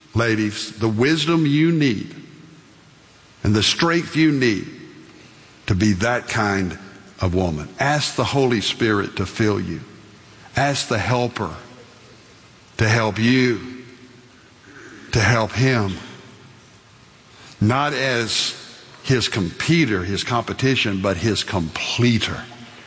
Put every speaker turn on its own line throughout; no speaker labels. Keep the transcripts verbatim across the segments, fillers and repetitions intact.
ladies, the wisdom you need and the strength you need to be that kind of woman. Ask the Holy Spirit to fill you. Ask the helper to help you, to help him. Not as his competitor, his competition, but his completer.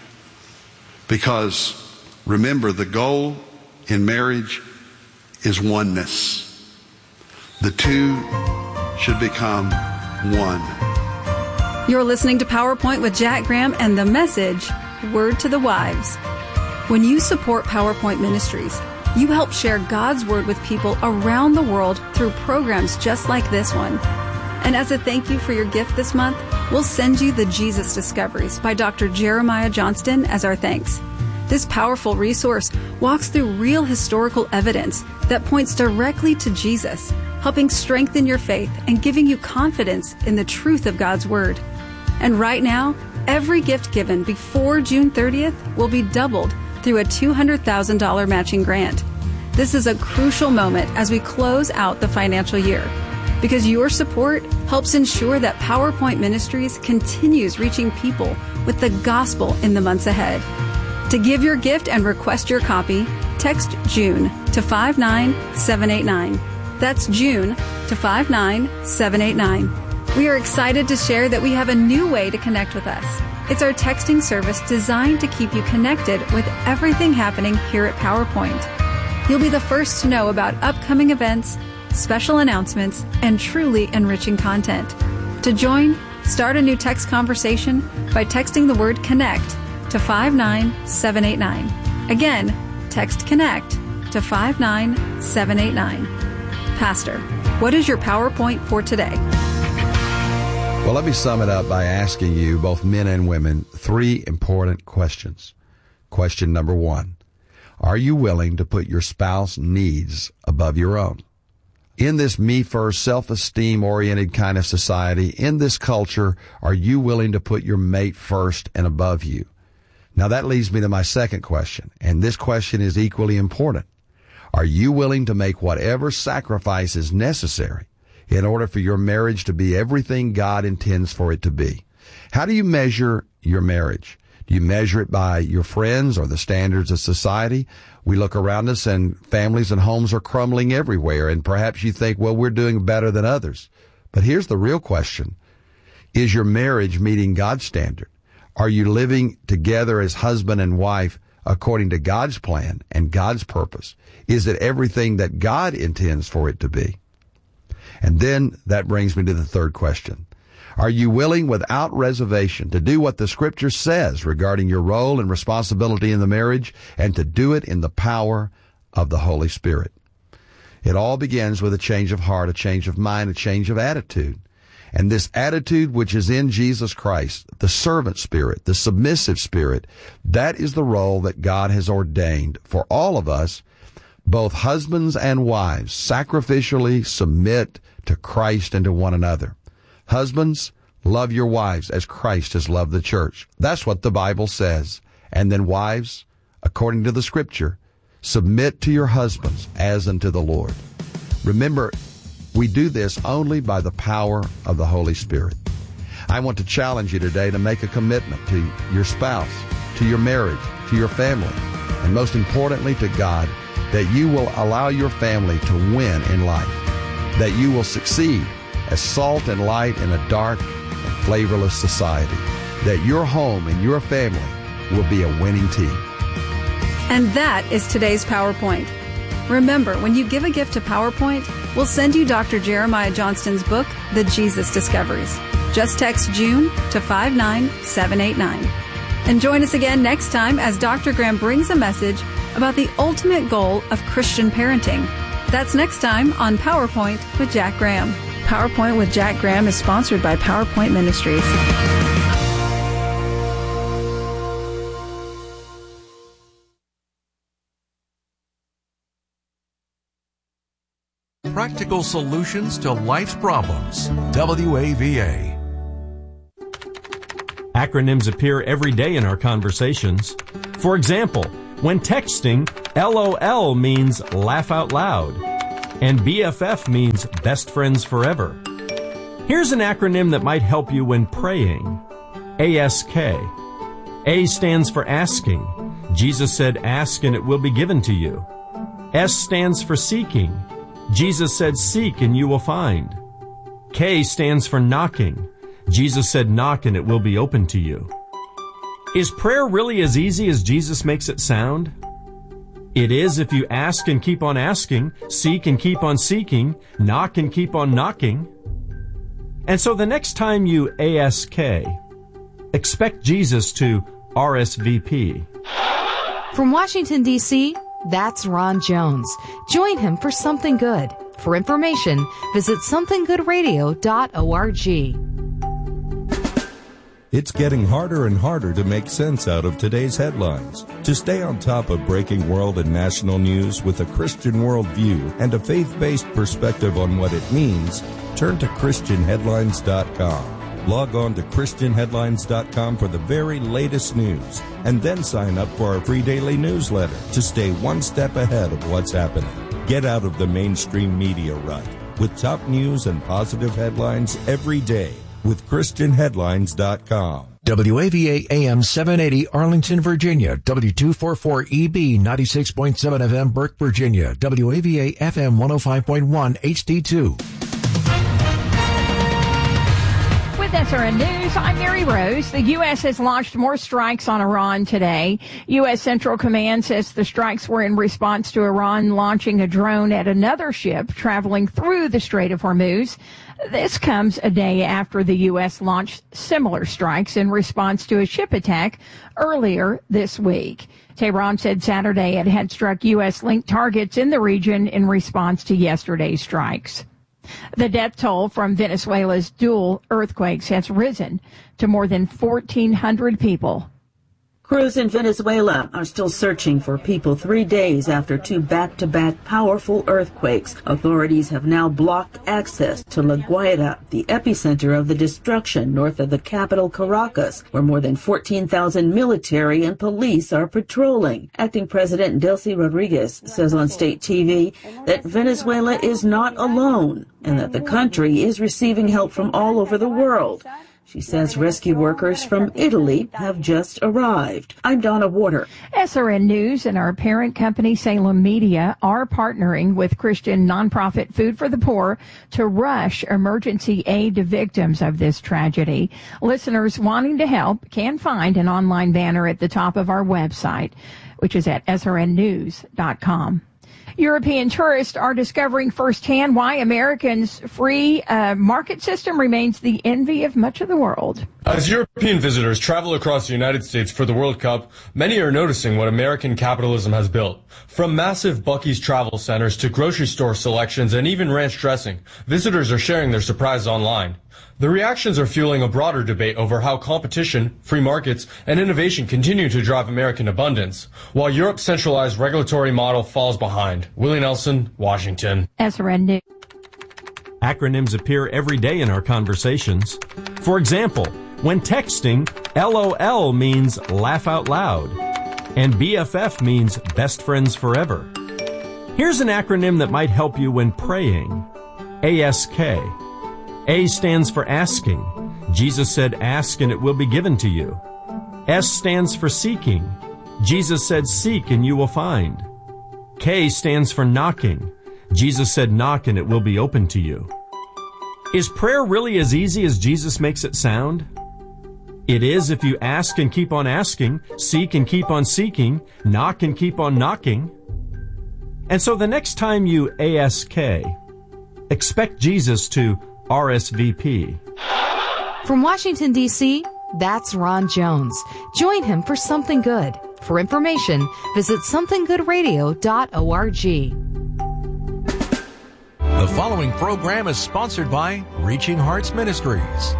Because remember, the goal in marriage is oneness. The two should become one.
You're listening to PowerPoint with Jack Graham and the message, Word to the Wives. When you support PowerPoint Ministries, you help share God's Word with people around the world through programs just like this one. And as a thank you for your gift this month, we'll send you the Jesus Discoveries by Doctor Jeremiah Johnston as our thanks. This powerful resource walks through real historical evidence that points directly to Jesus, helping strengthen your faith and giving you confidence in the truth of God's Word. And right now, every gift given before June thirtieth will be doubled through a two hundred thousand dollars matching grant. This is a crucial moment as we close out the financial year, because your support helps ensure that PowerPoint Ministries continues reaching people with the gospel in the months ahead. To give your gift and request your copy, text June to five nine seven eight nine. That's June to five nine seven eight nine. We are excited to share that we have a new way to connect with us. It's our texting service designed to keep you connected with everything happening here at PowerPoint. You'll be the first to know about upcoming events, special announcements, and truly enriching content. To join, start a new text conversation by texting the word CONNECT to five nine seven eight nine. Again, text CONNECT to five nine seven eight nine. Pastor, what is your PowerPoint for today?
Well, let me sum it up by asking you, both men and women, three important questions. Question number one, are you willing to put your spouse's needs above your own? In this me-first, self-esteem-oriented kind of society, in this culture, are you willing to put your mate first and above you? Now that leads me to my second question, and this question is equally important. Are you willing to make whatever sacrifice is necessary in order for your marriage to be everything God intends for it to be? How do you measure your marriage? Do you measure it by your friends or the standards of society? We look around us and families and homes are crumbling everywhere, and perhaps you think, well, we're doing better than others. But here's the real question. Is your marriage meeting God's standard? Are you living together as husband and wife according to God's plan and God's purpose? Is it everything that God intends for it to be? And then that brings me to the third question. Are you willing without reservation to do what the Scripture says regarding your role and responsibility in the marriage, and to do it in the power of the Holy Spirit? It all begins with a change of heart, a change of mind, a change of attitude. And this attitude which is in Jesus Christ, the servant spirit, the submissive spirit, that is the role that God has ordained for all of us, both husbands and wives, sacrificially submit to Christ and to one another. Husbands, love your wives as Christ has loved the church. That's what the Bible says. And then wives, according to the Scripture, submit to your husbands as unto the Lord. Remember, we do this only by the power of the Holy Spirit. I want to challenge you today to make a commitment to your spouse, to your marriage, to your family, and most importantly to God, that you will allow your family to win in life, that you will succeed as salt and light in a dark and flavorless society, that your home and your family will be a winning team.
And that is today's PowerPoint. Remember, when you give a gift to PowerPoint, we'll send you Doctor Jeremiah Johnston's book, The Jesus Discoveries. Just text June to five nine seven eight nine. And join us again next time as Doctor Graham brings a message about the ultimate goal of Christian parenting. That's next time on PowerPoint with Jack Graham. PowerPoint with Jack Graham is sponsored by PowerPoint Ministries.
Practical solutions to life's problems. W A V A.
Acronyms appear every day in our conversations. For example, when texting, LOL means laugh out loud. And B F F means best friends forever. Here's an acronym that might help you when praying. A S K. A stands for asking. Jesus said, ask and it will be given to you. S stands for seeking. Jesus said, seek and you will find. K stands for knocking. Jesus said, knock and it will be open to you. Is prayer really as easy as Jesus makes it sound? It is if you ask and keep on asking, seek and keep on seeking, knock and keep on knocking. And so the next time you A S K, expect Jesus to R S V P.
From Washington, D C, that's Ron Jones. Join him for Something Good. For information, visit something good radio dot org.
It's getting harder and harder to make sense out of today's headlines. To stay on top of breaking world and national news with a Christian worldview and a faith-based perspective on what it means, turn to Christian Headlines dot com. Log on to Christian Headlines dot com for the very latest news, and then sign up for our free daily newsletter to stay one step ahead of what's happening. Get out of the mainstream media rut with top news and positive headlines every day with Christian Headlines dot com.
W A V A A M seven eighty Arlington, Virginia. W two forty-four E B ninety-six point seven F M Burke, Virginia. W A V A F M one oh five point one H D two.
With S R N News, I'm Mary Rose. The U S has launched more strikes on Iran today. U S Central Command says the strikes were in response to Iran launching a drone at another ship traveling through the Strait of Hormuz. This comes a day after the U S launched similar strikes in response to a ship attack earlier this week. Tehran said Saturday it had struck U S-linked targets in the region in response to yesterday's strikes. The death toll from Venezuela's dual earthquakes has risen to more than fourteen hundred people.
Crews in Venezuela are still searching for people three days after two back-to-back powerful earthquakes. Authorities have now blocked access to La Guaira, the epicenter of the destruction north of the capital Caracas, where more than fourteen thousand military and police are patrolling. Acting President Delcy Rodriguez says on state T V that Venezuela is not alone and that the country is receiving help from all over the world. She says rescue workers from Italy have just arrived. I'm Donna Warder.
S R N News and our parent company, Salem Media, are partnering with Christian nonprofit Food for the Poor to rush emergency aid to victims of this tragedy. Listeners wanting to help can find an online banner at the top of our website, which is at S R N news dot com. European tourists are discovering firsthand why Americans' free uh, market system remains the envy of much of the world.
As European visitors travel across the United States for the World Cup, many are noticing what American capitalism has built. From massive Buc-ee's travel centers to grocery store selections and even ranch dressing, visitors are sharing their surprises online. The reactions are fueling a broader debate over how competition, free markets, and innovation continue to drive American abundance, while Europe's centralized regulatory model falls behind. Willie Nelson, Washington.
S R N News.
Acronyms appear every day in our conversations. For example, when texting, LOL means laugh out loud, and B F F means best friends forever. Here's an acronym that might help you when praying. A S K. A stands for asking. Jesus said, ask and it will be given to you. S stands for seeking. Jesus said, seek and you will find. K stands for knocking. Jesus said, knock and it will be open to you. Is prayer really as easy as Jesus makes it sound? It is if you ask and keep on asking, seek and keep on seeking, knock and keep on knocking. And so the next time you A S K, expect Jesus to R S V P.
From Washington, D C, that's Ron Jones. Join him for Something Good. For information, visit something good radio dot org.
The following program is sponsored by Reaching Hearts Ministries.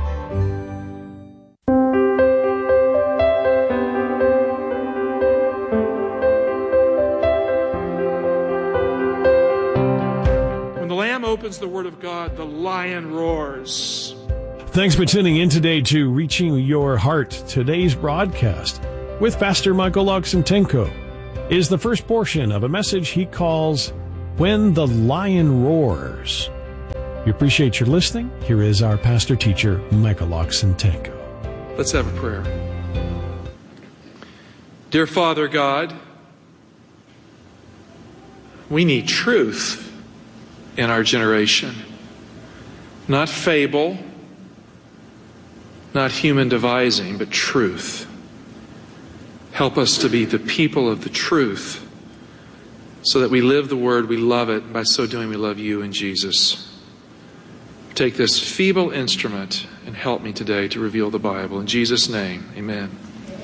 Opens the Word of God, the lion roars.
Thanks for tuning in today to Reaching Your Heart. Today's broadcast with Pastor Michael Oxentenko is the first portion of a message he calls When the Lion Roars. We appreciate your listening. Here is our pastor teacher, Michael Oxentenko.
Let's have a prayer. Dear Father God, we need truth in our generation. Not fable, not human devising, but truth. Help us to be the people of the truth so that we live the word, we love it, and by so doing we love you and Jesus. Take this feeble instrument and help me today to reveal the Bible. In Jesus' name, amen.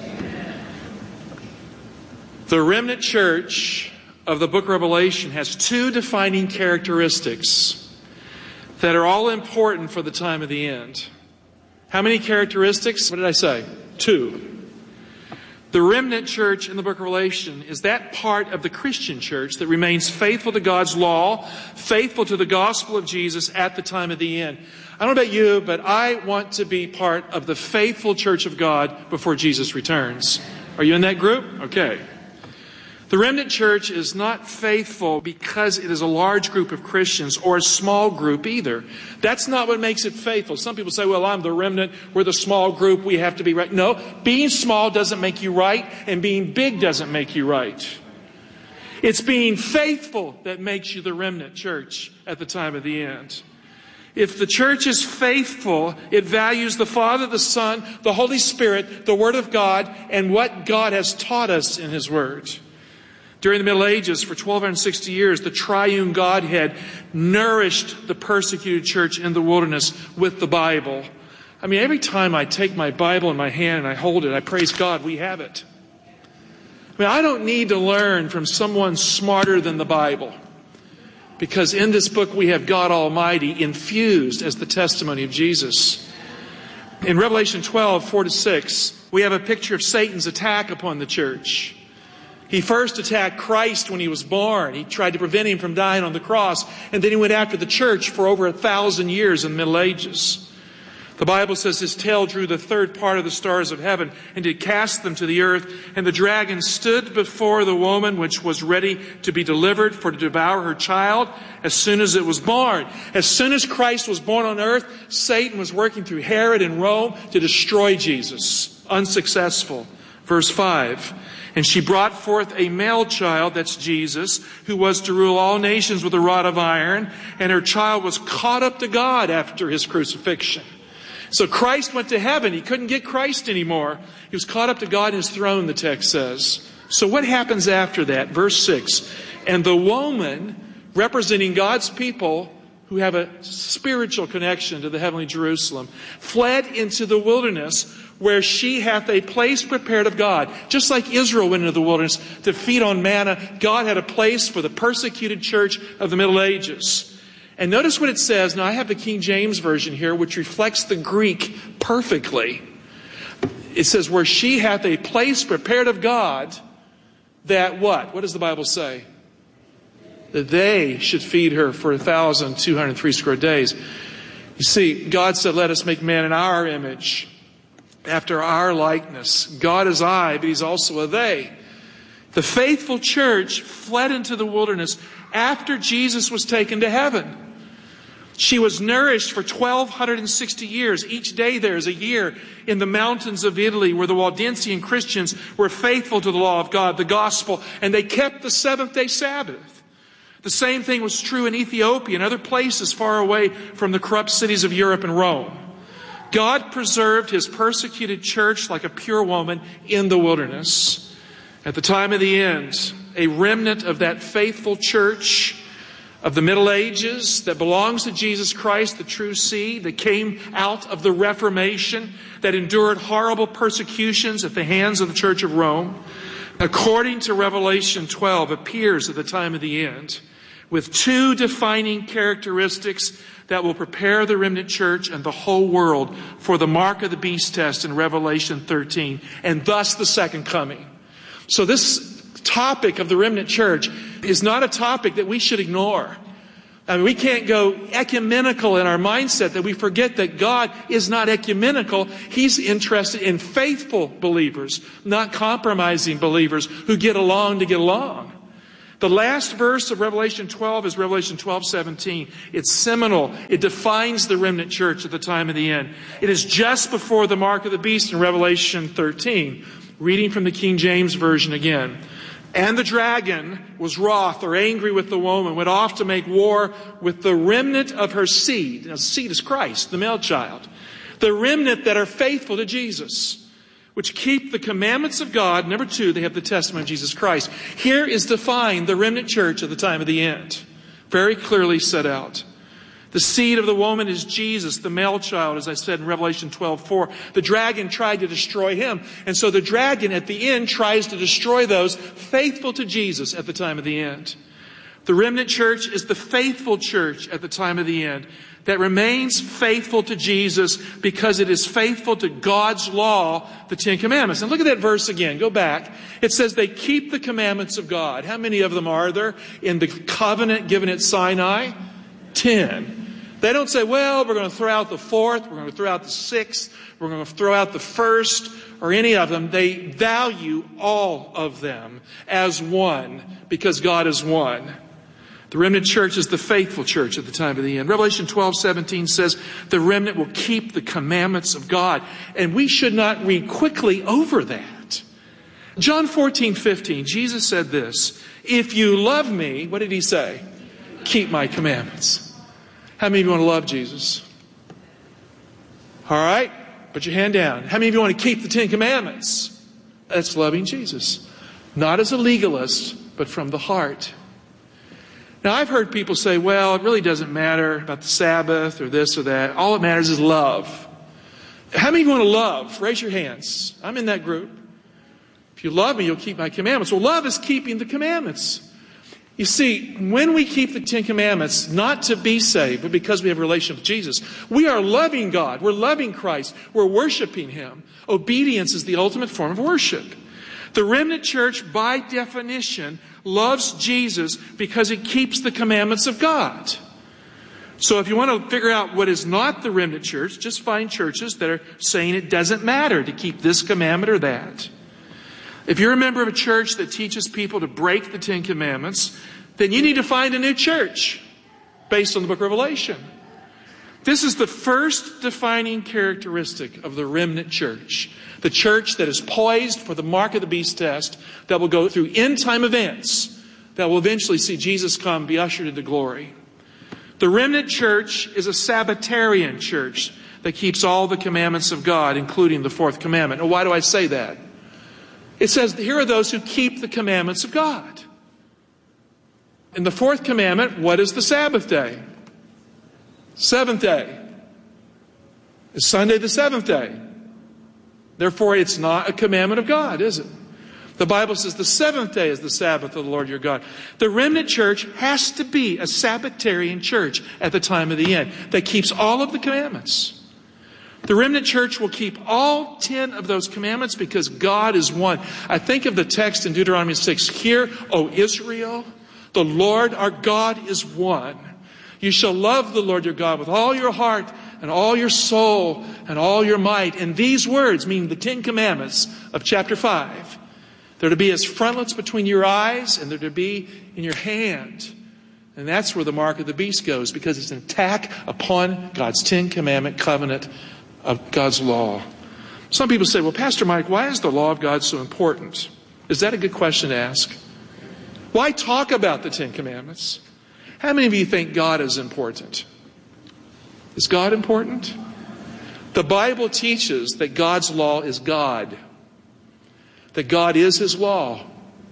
The remnant church of the book of Revelation has two defining characteristics that are all important for the time of the end. How many characteristics? What did I say? Two. The remnant church in the book of Revelation is that part of the Christian church that remains faithful to God's law, faithful to the gospel of Jesus at the time of the end. I don't know about you, but I want to be part of the faithful church of God before Jesus returns. Are you in that group? Okay. The remnant church is not faithful because it is a large group of Christians or a small group either. That's not what makes it faithful. Some people say, well, I'm the remnant, we're the small group, we have to be right. No, being small doesn't make you right, and being big doesn't make you right. It's being faithful that makes you the remnant church at the time of the end. If the church is faithful, it values the Father, the Son, the Holy Spirit, the Word of God, and what God has taught us in His Word. During the Middle Ages, for twelve sixty years, the triune Godhead nourished the persecuted church in the wilderness with the Bible. I mean, every time I take my Bible in my hand and I hold it, I praise God, we have it. I mean, I don't need to learn from someone smarter than the Bible, because in this book we have God Almighty infused as the testimony of Jesus. In Revelation twelve, four to six, we have a picture of Satan's attack upon the church. He first attacked Christ when He was born. He tried to prevent Him from dying on the cross. And then He went after the church for over a thousand years in the Middle Ages. The Bible says His tail drew the third part of the stars of heaven and did cast them to the earth. And the dragon stood before the woman which was ready to be delivered for to devour her child as soon as it was born. As soon as Christ was born on earth, Satan was working through Herod and Rome to destroy Jesus. Unsuccessful. Verse five. And she brought forth a male child, that's Jesus, who was to rule all nations with a rod of iron. And her child was caught up to God after His crucifixion. So Christ went to heaven. He couldn't get Christ anymore. He was caught up to God in His throne, the text says. So what happens after that? Verse six. And the woman, representing God's people who have a spiritual connection to the heavenly Jerusalem, fled into the wilderness, where she hath a place prepared of God. Just like Israel went into the wilderness to feed on manna, God had a place for the persecuted church of the Middle Ages. And notice what it says. Now I have the King James Version here, which reflects the Greek perfectly. It says, where she hath a place prepared of God, that what? What does the Bible say? That they should feed her for one thousand two hundred three square days. You see, God said, let us make man in our image, after our likeness. God is I, but He's also a they. The faithful church fled into the wilderness after Jesus was taken to heaven. She was nourished for twelve sixty years. Each day there is a year in the mountains of Italy where the Waldensian Christians were faithful to the law of God, the gospel, and they kept the seventh day Sabbath. The same thing was true in Ethiopia and other places far away from the corrupt cities of Europe and Rome. God preserved His persecuted church like a pure woman in the wilderness. At the time of the end, a remnant of that faithful church of the Middle Ages that belongs to Jesus Christ, the true seed, that came out of the Reformation, that endured horrible persecutions at the hands of the Church of Rome, according to Revelation twelve, appears at the time of the end with two defining characteristics that will prepare the remnant church and the whole world for the mark of the beast test in Revelation thirteen, and thus the second coming. So this topic of the remnant church is not a topic that we should ignore. I mean, we can't go ecumenical in our mindset that we forget that God is not ecumenical. He's interested in faithful believers, not compromising believers who get along to get along. The last verse of Revelation twelve is Revelation twelve seventeen. It's seminal. It defines the remnant church at the time of the end. It is just before the mark of the beast in Revelation thirteen. Reading from the King James Version again. And the dragon was wroth or angry with the woman, went off to make war with the remnant of her seed. Now, the seed is Christ, the male child. The remnant that are faithful to Jesus, which keep the commandments of God. Number two, they have the testimony of Jesus Christ. Here is defined the remnant church at the time of the end. Very clearly set out. The seed of the woman is Jesus, the male child, as I said in Revelation twelve four. The dragon tried to destroy him. And so the dragon at the end tries to destroy those faithful to Jesus at the time of the end. The remnant church is the faithful church at the time of the end that remains faithful to Jesus because it is faithful to God's law, the Ten Commandments. And look at that verse again. Go back. It says they keep the commandments of God. How many of them are there in the covenant given at Sinai? Ten. They don't say, well, we're going to throw out the fourth, we're going to throw out the sixth, we're going to throw out the first, or any of them. They value all of them as one because God is one. The remnant church is the faithful church at the time of the end. Revelation twelve seventeen says the remnant will keep the commandments of God. And we should not read quickly over that. John fourteen fifteen, Jesus said this, if you love me, what did he say? Keep my commandments. How many of you want to love Jesus? All right, put your hand down. How many of you want to keep the Ten Commandments? That's loving Jesus. Not as a legalist, but from the heart. Now, I've heard people say, well, it really doesn't matter about the Sabbath or this or that. All that matters is love. How many of you want to love? Raise your hands. I'm in that group. If you love me, you'll keep my commandments. Well, love is keeping the commandments. You see, when we keep the Ten Commandments, not to be saved, but because we have a relationship with Jesus, we are loving God. We're loving Christ. We're worshiping Him. Obedience is the ultimate form of worship. The remnant church, by definition, loves Jesus because it keeps the commandments of God. So if you want to figure out what is not the remnant church, just find churches that are saying it doesn't matter to keep this commandment or that. If you're a member of a church that teaches people to break the Ten Commandments, then you need to find a new church based on the book of Revelation. This is the first defining characteristic of the remnant church. The church that is poised for the mark of the beast test, that will go through end-time events, that will eventually see Jesus come, be ushered into glory. The remnant church is a Sabbatarian church that keeps all the commandments of God, including the fourth commandment. Now, why do I say that? It says, here are those who keep the commandments of God. In the fourth commandment, what is the Sabbath day? Seventh day. Is Sunday the seventh day? Therefore, it's not a commandment of God, is it? The Bible says the seventh day is the Sabbath of the Lord your God. The remnant church has to be a Sabbatarian church at the time of the end that keeps all of the commandments. The remnant church will keep all ten of those commandments because God is one. I think of the text in Deuteronomy six. Hear, O Israel, the Lord our God is one. You shall love the Lord your God with all your heart and all your soul and all your might. And these words, meaning the Ten Commandments of chapter five, they're to be as frontlets between your eyes and they're to be in your hand. And that's where the mark of the beast goes, because it's an attack upon God's Ten Commandment covenant of God's law. Some people say, well, Pastor Mike, why is the law of God so important? Is that a good question to ask? Why talk about the Ten Commandments? How many of you think God is important? Is God important? The Bible teaches that God's law is God. That God is His law.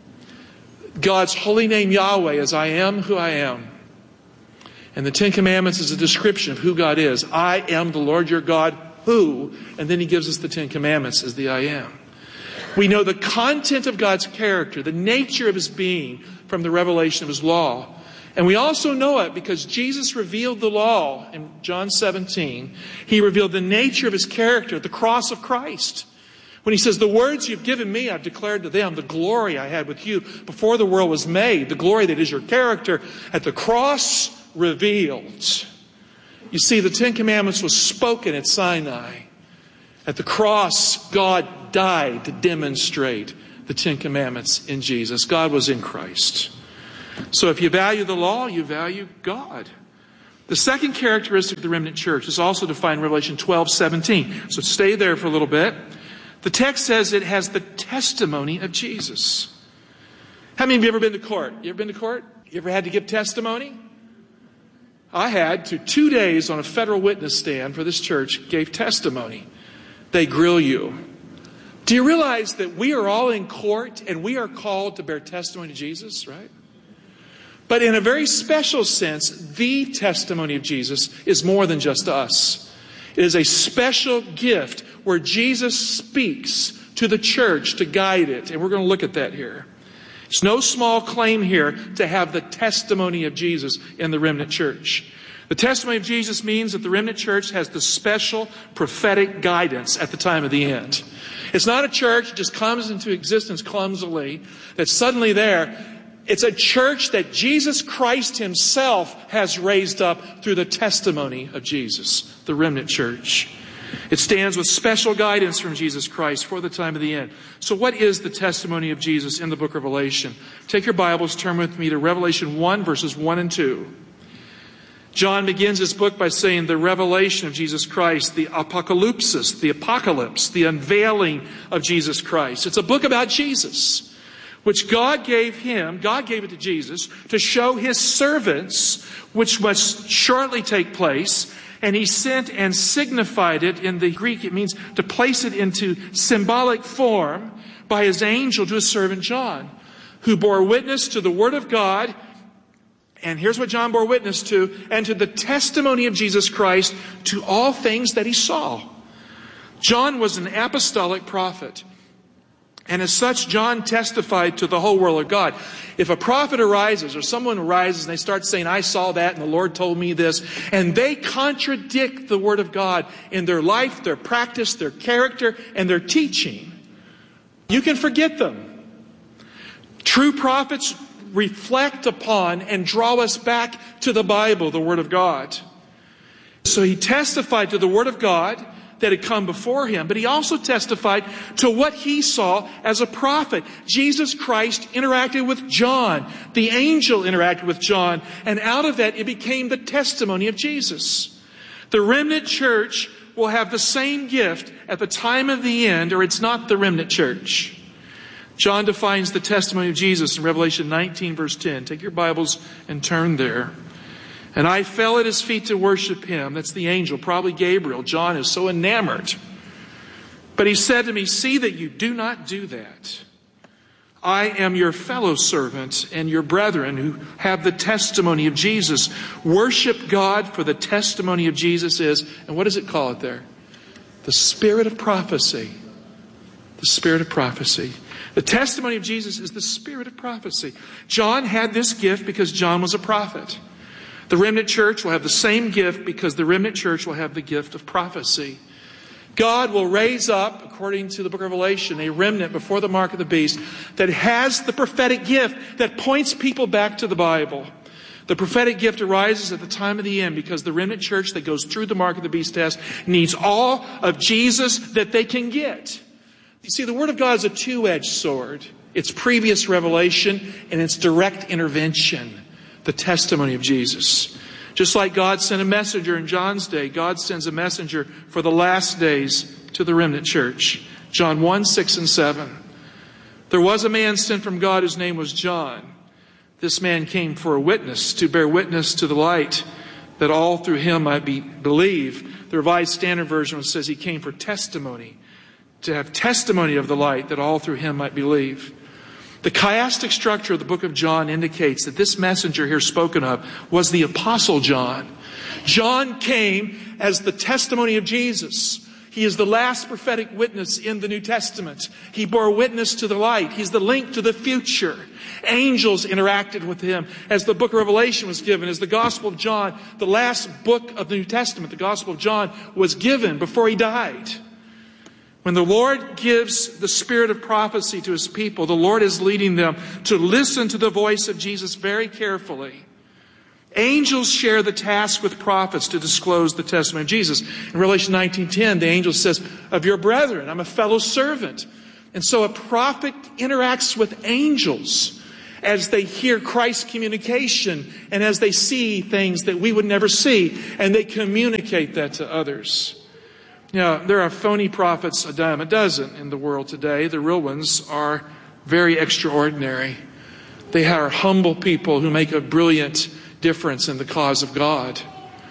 God's holy name Yahweh is I am who I am. And the Ten Commandments is a description of who God is. I am the Lord your God who, and then He gives us the Ten Commandments as the I am. We know the content of God's character, the nature of His being from the revelation of His law. And we also know it because Jesus revealed the law in John seventeen. He revealed the nature of His character at the cross of Christ. When He says, the words you've given me, I've declared to them, the glory I had with you before the world was made, the glory that is your character at the cross revealed. You see, the Ten Commandments was spoken at Sinai. At the cross, God died to demonstrate the Ten Commandments in Jesus. God was in Christ. So if you value the law, you value God. The second characteristic of the remnant church is also defined in Revelation twelve seventeen. So stay there for a little bit. The text says it has the testimony of Jesus. How many of you ever been to court? You ever been to court? You ever had to give testimony? I had to two days on a federal witness stand for this church, gave testimony. They grill you. Do you realize that we are all in court and we are called to bear testimony to Jesus, right? But in a very special sense, the testimony of Jesus is more than just us. It is a special gift where Jesus speaks to the church to guide it. And we're going to look at that here. It's no small claim here to have the testimony of Jesus in the remnant church. The testimony of Jesus means that the remnant church has the special prophetic guidance at the time of the end. It's not a church that just comes into existence clumsily, that's suddenly there. It's a church that Jesus Christ himself has raised up through the testimony of Jesus, the remnant church. It stands with special guidance from Jesus Christ for the time of the end. So what is the testimony of Jesus in the book of Revelation? Take your Bibles, turn with me to Revelation one, verses one and two. John begins his book by saying the revelation of Jesus Christ, the apocalypsis, the apocalypse, the unveiling of Jesus Christ. It's a book about Jesus, which God gave him, God gave it to Jesus, to show his servants, which must shortly take place. And he sent and signified it. In the Greek, it means to place it into symbolic form by his angel to his servant John, who bore witness to the word of God. And here's what John bore witness to, and to the testimony of Jesus Christ to all things that he saw. John was an apostolic prophet. And as such, John testified to the whole world of God. If a prophet arises or someone arises and they start saying, I saw that and the Lord told me this, and they contradict the word of God in their life, their practice, their character, and their teaching, you can forget them. True prophets reflect upon and draw us back to the Bible, the word of God. So he testified to the word of God that had come before him, but he also testified to what he saw as a prophet. Jesus Christ interacted with John. The angel interacted with John, and out of that it became the testimony of Jesus. The remnant church will have the same gift at the time of the end, or it's not the remnant church. John defines the testimony of Jesus in Revelation nineteen, verse ten. Take your Bibles and turn there. And I fell at his feet to worship him. That's the angel, probably Gabriel. John is so enamored. But he said to me, see that you do not do that. I am your fellow servant and your brethren who have the testimony of Jesus. Worship God, for the testimony of Jesus is, and what does it call it there? The spirit of prophecy. The spirit of prophecy. The testimony of Jesus is the spirit of prophecy. John had this gift because John was a prophet. The remnant church will have the same gift because the remnant church will have the gift of prophecy. God will raise up, according to the book of Revelation, a remnant before the mark of the beast that has the prophetic gift that points people back to the Bible. The prophetic gift arises at the time of the end because the remnant church that goes through the mark of the beast test needs all of Jesus that they can get. You see, the Word of God is a two-edged sword. It's previous revelation and it's direct intervention. The testimony of Jesus. Just like God sent a messenger in John's day, God sends a messenger for the last days to the remnant church. John one, six, and seven. There was a man sent from God whose name was John. This man came for a witness, to bear witness to the light, that all through him might be believe. The Revised Standard Version says he came for testimony, to have testimony of the light, that all through him might believe. The chiastic structure of the book of John indicates that this messenger here spoken of was the Apostle John. John came as the testimony of Jesus. He is the last prophetic witness in the New Testament. He bore witness to the light. He's the link to the future. Angels interacted with him as the book of Revelation was given. As the Gospel of John, the last book of the New Testament, the Gospel of John, was given before he died. When the Lord gives the spirit of prophecy to his people, the Lord is leading them to listen to the voice of Jesus very carefully. Angels share the task with prophets to disclose the testimony of Jesus. In Revelation nineteen ten, the angel says, of your brethren, I'm a fellow servant. And so a prophet interacts with angels. as they hear Christ's communication and as they see things that we would never see, and they communicate that to others. You know, there are phony prophets a dime a dozen in the world today. The real ones are very extraordinary. They are humble people who make a brilliant difference in the cause of God.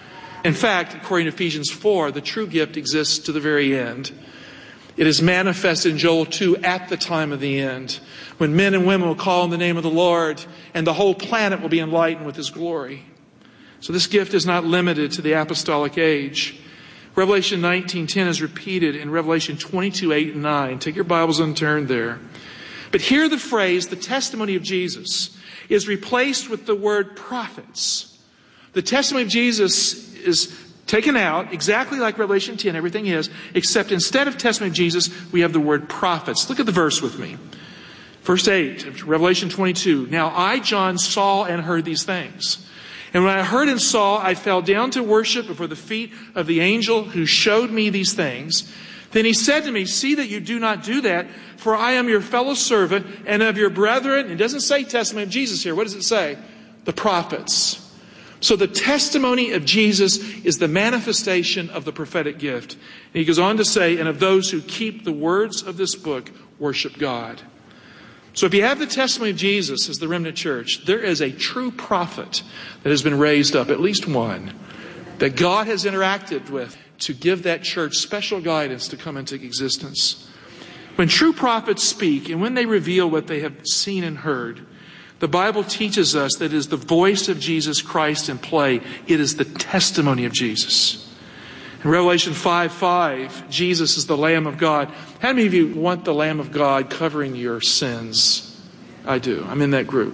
In fact, according to Ephesians four, the true gift exists to the very end. It is manifested in Joel two at the time of the end, when men and women will call on the name of the Lord, and the whole planet will be enlightened with His glory. So this gift is not limited to the apostolic age. Revelation nineteen ten is repeated in Revelation twenty-two eight and nine. Take your Bibles and turn there. But here the phrase, the testimony of Jesus, is replaced with the word prophets. The testimony of Jesus is taken out, exactly like Revelation ten, everything is, except instead of testimony of Jesus, we have the word prophets. Look at the verse with me. Verse eight, Revelation twenty-two. Now I, John, saw and heard these things. And when I heard and saw, I fell down to worship before the feet of the angel who showed me these things. Then he said to me, see that you do not do that, for I am your fellow servant and of your brethren. It doesn't say testimony of Jesus here. What does it say? The prophets. So the testimony of Jesus is the manifestation of the prophetic gift. And he goes on to say, and of those who keep the words of this book, worship God. So if you have the testimony of Jesus as the remnant church, there is a true prophet that has been raised up, at least one, that God has interacted with to give that church special guidance to come into existence. When true prophets speak and when they reveal what they have seen and heard, the Bible teaches us that it is the voice of Jesus Christ in play. It is the testimony of Jesus. In Revelation five five, Jesus is the Lamb of God. How many of you want the Lamb of God covering your sins? I do. I'm in that group.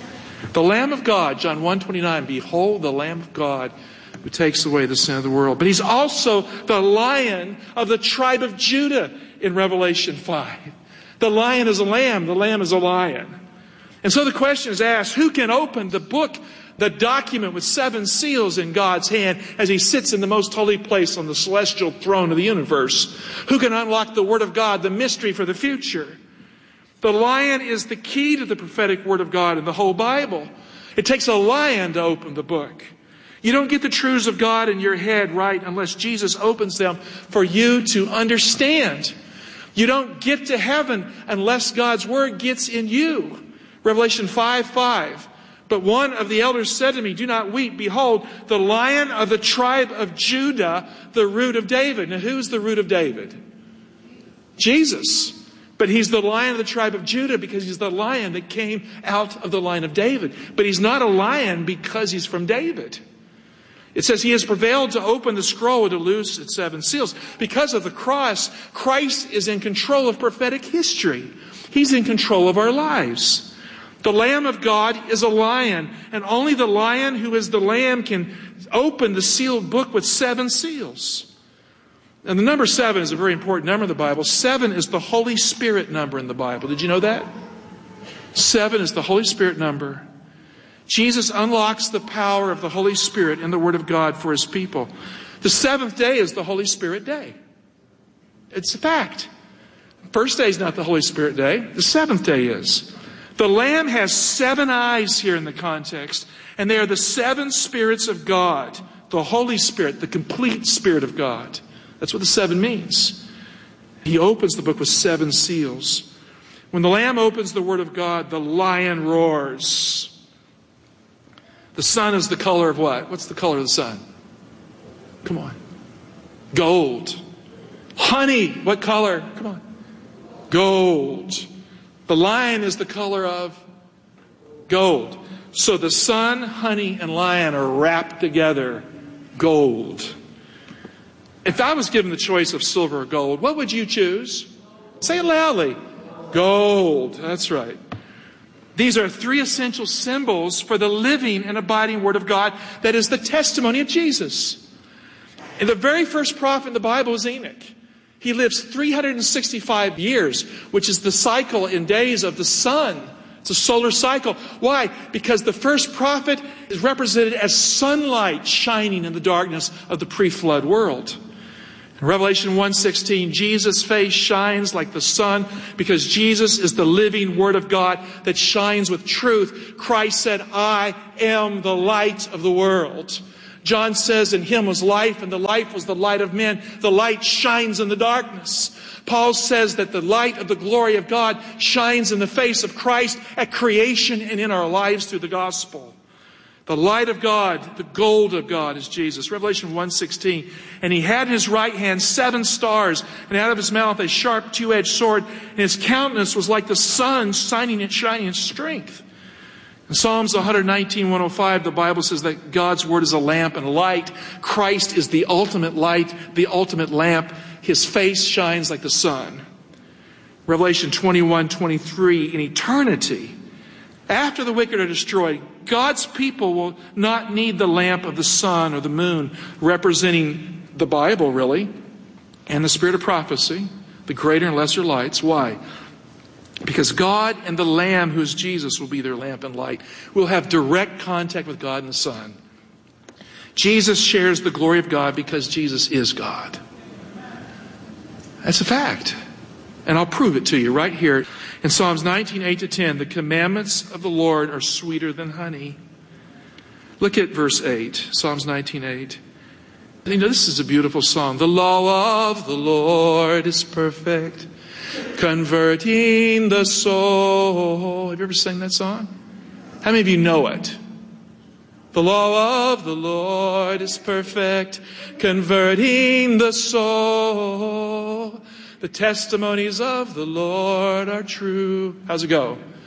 The Lamb of God, John one twenty-nine, behold the Lamb of God who takes away the sin of the world. But He's also the Lion of the tribe of Judah in Revelation five. The lion is a lamb. The lamb is a lion. And so the question is asked, who can open the book, the document with seven seals in God's hand as He sits in the most holy place on the celestial throne of the universe? Who can unlock the Word of God, the mystery for the future? The lion is the key to the prophetic Word of God in the whole Bible. It takes a lion to open the book. You don't get the truths of God in your head right unless Jesus opens them for you to understand. You don't get to heaven unless God's Word gets in you. Revelation five five. But one of the elders said to me, do not weep. Behold, the Lion of the tribe of Judah, the root of David. Now who's the root of David? Jesus. But He's the Lion of the tribe of Judah because He's the lion that came out of the line of David. But He's not a lion because He's from David. It says He has prevailed to open the scroll and to loose its seven seals. Because of the cross, Christ is in control of prophetic history. He's in control of our lives. The Lamb of God is a lion, and only the lion who is the Lamb can open the sealed book with seven seals. And the number seven is a very important number in the Bible. Seven is the Holy Spirit number in the Bible. Did you know that? Seven is the Holy Spirit number. Jesus unlocks the power of the Holy Spirit in the Word of God for His people. The seventh day is the Holy Spirit day. It's a fact. First day is not the Holy Spirit day. The seventh day is. The Lamb has seven eyes here in the context, and they are the seven spirits of God. The Holy Spirit, the complete Spirit of God. That's what the seven means. He opens the book with seven seals. When the Lamb opens the Word of God, the lion roars. The sun is the color of what? What's the color of the sun? Come on. Gold. Honey, what color? Come on. Gold. The lion is the color of gold. So the sun, honey, and lion are wrapped together. Gold. If I was given the choice of silver or gold, what would you choose? Say it loudly. Gold. That's right. These are three essential symbols for the living and abiding Word of God that is the testimony of Jesus. And the very first prophet in the Bible is Enoch. He lives three hundred sixty-five years, which is the cycle in days of the sun. It's a solar cycle. Why? Because the first prophet is represented as sunlight shining in the darkness of the pre-flood world. In Revelation one sixteen, Jesus' face shines like the sun because Jesus is the living Word of God that shines with truth. Christ said, I am the light of the world. John says, in Him was life, and the life was the light of men. The light shines in the darkness. Paul says that the light of the glory of God shines in the face of Christ at creation and in our lives through the gospel. The light of God, the gold of God is Jesus. Revelation one sixteen. And He had in His right hand seven stars, and out of His mouth a sharp two-edged sword, and His countenance was like the sun shining and shining in strength. In Psalms one nineteen, one oh five, the Bible says that God's Word is a lamp and a light. Christ is the ultimate light, the ultimate lamp. His face shines like the sun. Revelation twenty-one, twenty-three, in eternity, after the wicked are destroyed, God's people will not need the lamp of the sun or the moon, representing the Bible, really, and the spirit of prophecy, the greater and lesser lights. Why? Because God and the Lamb, who is Jesus, will be their lamp and light. We'll have direct contact with God and the Son. Jesus shares the glory of God because Jesus is God. That's a fact. And I'll prove it to you right here. In Psalms nineteen, eight to ten, the commandments of the Lord are sweeter than honey. Look at verse eight, Psalms nineteen, eight. You know, this is a beautiful song. The law of the Lord is perfect, converting the soul. Have you ever sang that song? How many of you know it? The law of the Lord is perfect, converting the soul. The testimonies of the Lord are true. How's it go?